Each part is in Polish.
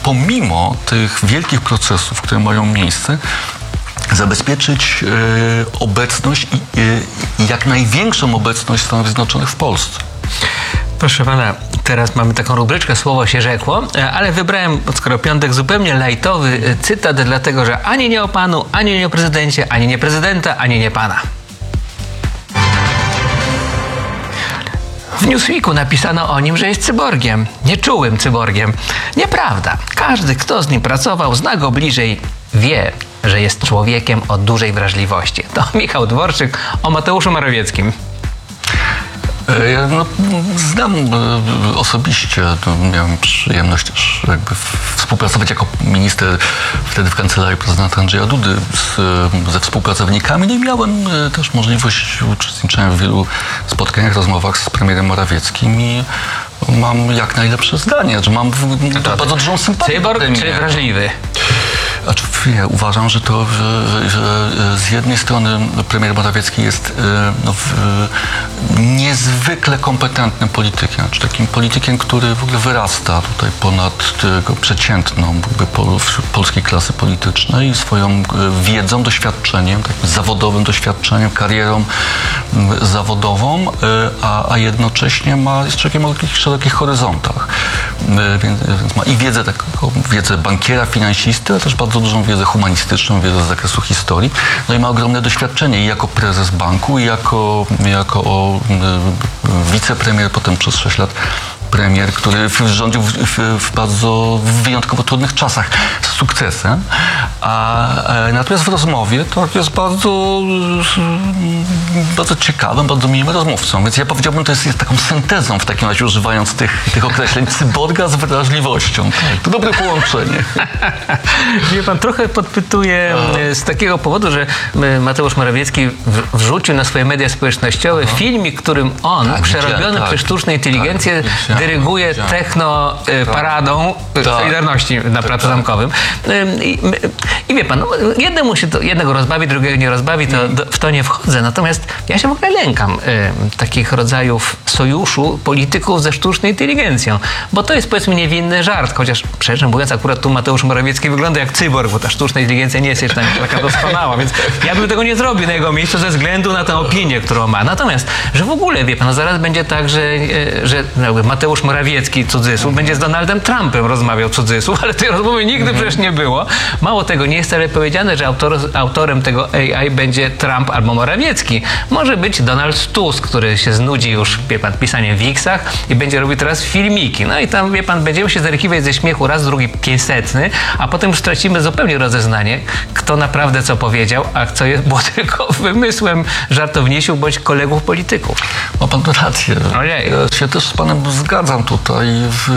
pomimo tych wielkich procesów, które mają miejsce, zabezpieczyć obecność i jak największą obecność Stanów Zjednoczonych w Polsce. Proszę pana, teraz mamy taką rubryczkę Słowo się rzekło, ale wybrałem, skoro piątek, zupełnie lajtowy cytat, dlatego że ani nie o panu, ani nie o prezydencie, ani nie prezydenta, ani nie pana. W Newsweeku napisano o nim, że jest cyborgiem, nieczułym cyborgiem. Nieprawda. Każdy, kto z nim pracował, zna go bliżej, wie, że jest człowiekiem o dużej wrażliwości. To Michał Dworczyk o Mateuszu Morawieckim. Ja znam osobiście, miałem przyjemność też jakby współpracować jako minister wtedy w kancelarii prezydenta Andrzeja Dudy ze współpracownikami. No i miałem też możliwość uczestniczenia w wielu spotkaniach, rozmowach z premierem Morawieckim i mam jak najlepsze zdanie, że mam bardzo dużą sympatię. Cyborg czy wrażliwy? Znaczy, ja uważam, że to, że z jednej strony premier Morawiecki jest niezwykle kompetentnym politykiem, znaczy takim politykiem, który w ogóle wyrasta tutaj ponad przeciętną polskiej klasy politycznej, swoją wiedzą, doświadczeniem, takim zawodowym doświadczeniem, karierą zawodową, a jednocześnie jest człowiekiem o szerokich horyzontach. Więc ma i wiedzę bankiera, finansisty, ale też bardzo dużą wiedzę humanistyczną, wiedzę z zakresu historii. No i ma ogromne doświadczenie i jako prezes banku, i jako wicepremier, potem przez 6 lat premier, który rządził w bardzo wyjątkowo trudnych czasach z sukcesem. Natomiast w rozmowie to jest bardzo ciekawym, bardzo miłym rozmówcą. Więc ja powiedziałbym, to jest taką syntezą w takim razie, używając tych określeń, cyborga z wrażliwością. Tak, to dobre połączenie. Wie pan, trochę podpytuję z takiego powodu, że Mateusz Morawiecki wrzucił na swoje media społecznościowe filmik, którym on, przerobiony przez sztuczną inteligencję, dyryguje techno-paradą Solidarności na Placu Zamkowym. I wie pan, jednego rozbawi, drugiego nie rozbawi, to w to nie wchodzę. Natomiast ja się w ogóle lękam takich rodzajów sojuszu polityków ze sztuczną inteligencją. Bo to jest, powiedzmy, niewinny żart. Chociaż, szczerze mówiąc, akurat tu Mateusz Morawiecki wygląda jak cyborg, bo ta sztuczna inteligencja nie jest jeszcze taka doskonała. Więc ja bym tego nie zrobił na jego miejscu ze względu na tę opinię, którą ma. Natomiast, że w ogóle, wie pan, zaraz będzie tak, że Mateusz Morawiecki, cudzysłów, będzie z Donaldem Trumpem rozmawiał, cudzysłów, ale tej rozmowy nigdy przecież nie było. Mało tego, nie jest wcale powiedziane, że autorem tego AI będzie Trump albo Morawiecki. Może być Donald Tusk, który się znudzi już, wie pan, pisaniem w X-ach i będzie robił teraz filmiki. No i tam, wie pan, będziemy się zarykiwać ze śmiechu raz, drugi 500, a potem już stracimy zupełnie rozeznanie, kto naprawdę co powiedział, a co było tylko wymysłem żartownisiu bądź kolegów polityków. Ma pan rację. Ojej. Ja się też z panem zgadzam tutaj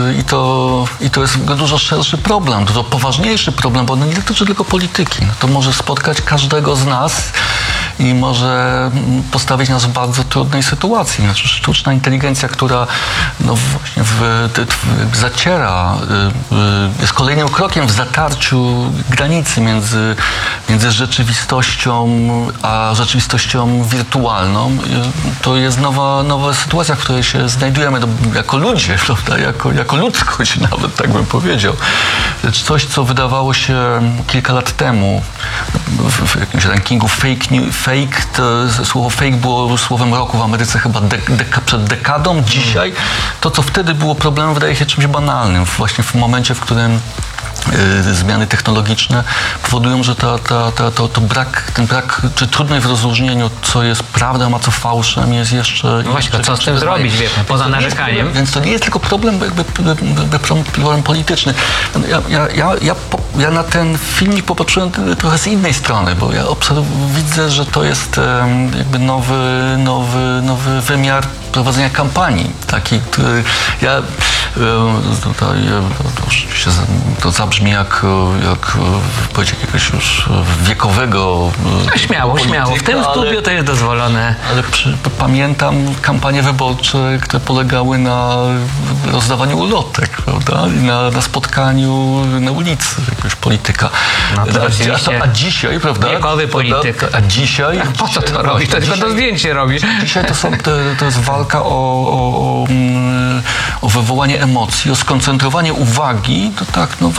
i to jest dużo szerszy problem, dużo poważniejszy problem, bo on nie dotyczy tylko polityki. No to może spotkać każdego z nas i może postawić nas w bardzo trudnej sytuacji. Znaczy, sztuczna inteligencja, która właśnie zaciera, jest kolejnym krokiem w zatarciu granicy między rzeczywistością a rzeczywistością wirtualną. To jest nowa sytuacja, w której się znajdujemy jako ludzie, prawda? Jako ludzkość nawet, tak bym powiedział. Coś, co wydawało się kilka lat temu w jakimś rankingu fake, to słowo fake było słowem roku w Ameryce chyba przed dekadą. Dzisiaj to, co wtedy było problemem, wydaje się czymś banalnym. Właśnie w momencie, w którym zmiany technologiczne powodują, że ten brak, czy trudność w rozróżnieniu, co jest prawdą, a co fałszem, jest jeszcze... No właśnie, co z tym zrobić, wie pan, poza narzekaniem? Więc to nie jest tylko problem problem polityczny. Ja na ten filmik popatrzyłem trochę z innej strony, bo ja widzę, że to jest jakby nowy wymiar prowadzenia kampanii. Taki, który ja tutaj to zabrzmi jak powiedzieć jakiegoś już wiekowego śmiało. W tym studiu to jest dozwolone. Ale pamiętam kampanie wyborcze, które polegały na rozdawaniu ulotek, prawda? I na spotkaniu na ulicy jakiegoś polityka. No to oczywiście. A dzisiaj, prawda? Wiekowy polityk. A dzisiaj... Po co to robi? To tylko to zdjęcie robi. Dzisiaj to jest walka o wywołanie emocji, o skoncentrowanie uwagi, to tak,